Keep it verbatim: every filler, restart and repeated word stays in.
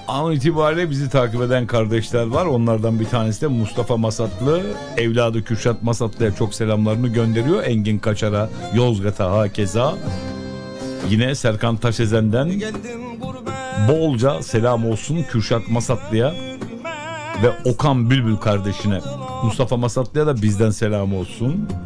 an itibariyle bizi takip eden kardeşler var. Onlardan bir tanesi de Mustafa Masatlı. Evladı Kürşat Masatlı'ya çok selamlarını gönderiyor. Engin Kaçar'a, Yozgat'a hakeza. Yine Serkan Taşezen'den bolca selam olsun Kürşat Masatlı'ya ve Okan Bülbül kardeşine. Mustafa Masatlı'ya da bizden selam olsun.